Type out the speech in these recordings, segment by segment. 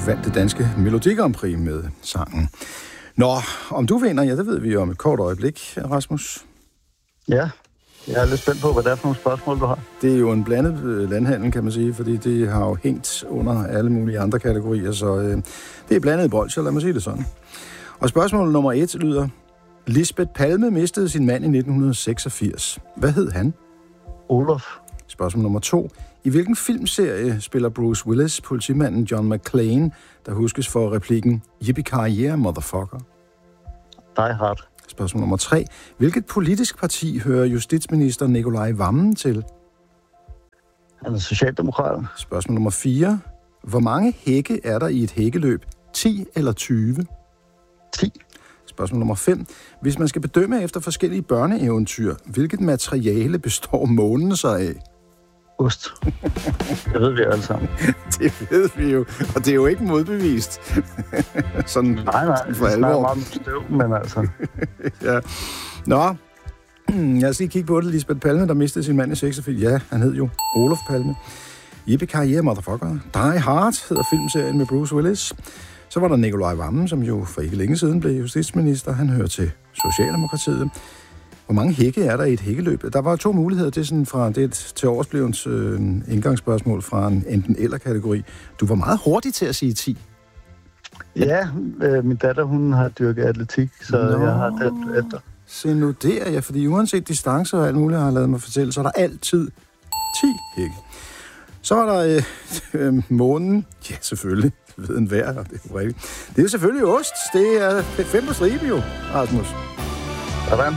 vandt det danske Melodi Grand Prix med sangen. Nå, om du vinder, ja, det ved vi jo om et kort øjeblik, Rasmus. Ja, jeg er lidt spændt på, hvad det er for nogle spørgsmål, du har. Det er jo en blandet landhandel, kan man sige, fordi det har jo hængt under alle mulige andre kategorier, så det er blandet bolsjer, lad mig sige det sådan. Og spørgsmål nummer 1 lyder: Lisbeth Palme mistede sin mand i 1986. Hvad hed han? Olof. Spørgsmål nummer 2. I hvilken filmserie spiller Bruce Willis politimanden John McClane, der huskes for replikken Yippee-ki-yay, motherfucker? Die Hard. Spørgsmål nummer 3. Hvilket politisk parti hører justitsminister Nicolai Wammen til? Han er socialdemokrat. Spørgsmål nummer 4. Hvor mange hække er der i et hækkeløb? 10 eller 20? 10. Spørgsmål nummer 5. Hvis man skal bedømme efter forskellige børneeventyr, hvilket materiale består månen sig af? Ost. Det ved vi alle sammen. Det ved vi jo, og det er jo ikke modbevist. Sådan nej, for det alvor. er meget støv, men altså... Ja. Nå, jeg skal lige kigge på det. Lisbeth Palme, der mistede sin mand i 86. Ja, han hed jo Olof Palme. Yippee-ki-yay, motherfucker. Die Hard hedder filmserien med Bruce Willis. Så var der Nicolai Wammen, som jo for ikke længe siden blev justitsminister. Han hører til Socialdemokratiet. Hvor mange hække er der i et hækkeløb? Der var 2 muligheder. Det er sådan fra det til årsblevens indgangsspørgsmål fra en enten eller kategori. Du var meget hurtig til at sige 10. Ja, min datter, hun har dyrket atletik, så jeg har det efter. Se nu der, ja, fordi uanset distancer og alt muligt, har jeg lavet mig fortælle, så er der altid 10 hække. Så var der månen. Ja, selvfølgelig. Det ved en hver, det er jo rigtigt. Det er selvfølgelig ost. Det er 5 på stribe jo, Rasmus. Hvordan?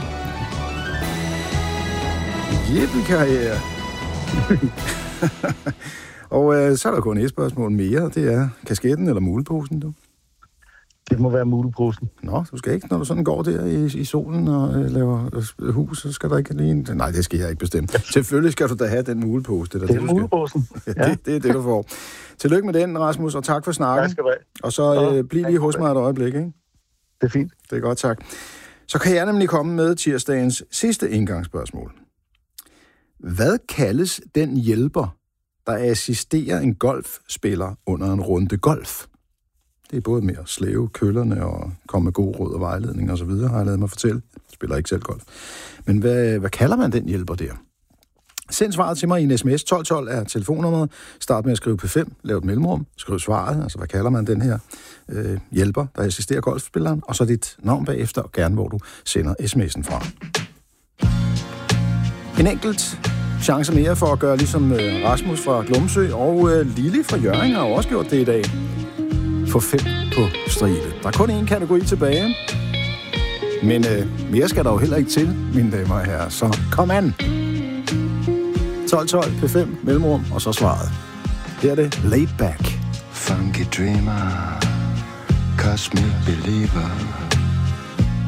Yippee-ki-yay. Og så er der kun et spørgsmål mere. Det er kasketten eller muleposen, du? Det må være muleposen. Nå, du skal ikke, når du sådan går der i solen og laver hus, så skal der ikke lige... Nej, det skal jeg ikke bestemme. Selvfølgelig skal du da have den mulepose. Det er muleposen. Ja. Det er det, du får. Tillykke med den, Rasmus, og tak for snakken. Tak skal du have. Og så bliv lige hos mig et øjeblik, ikke? Det er fint. Det er godt, tak. Så kan jeg nemlig komme med tirsdagens sidste indgangsspørgsmål. Hvad kaldes den hjælper, der assisterer en golfspiller under en runde golf? Det er både med at slæve køllerne og komme med gode råd og vejledning og så videre, har jeg lavet mig fortælle. Jeg spiller ikke selv golf. Men hvad kalder man den hjælper der? Send svaret til mig i en sms. 1212 er telefonnummeret. Start med at skrive P5, lav et mellemrum, skriv svaret, altså hvad kalder man den her hjælper, der assisterer golfspilleren, og så dit navn bagefter, og gerne hvor du sender sms'en fra. En enkelt chance mere for at gøre ligesom Rasmus fra Glumsø og Lili fra Hjørring har også gjort det i dag. Få 5 på stribe. Der er kun én kategori tilbage. Men mere skal der jo heller ikke til, mine damer og herrer. Så kom an. 1212 P5 mellemrum, og så svaret. Her er det Laid Back. Funky dreamer, cosmic believer.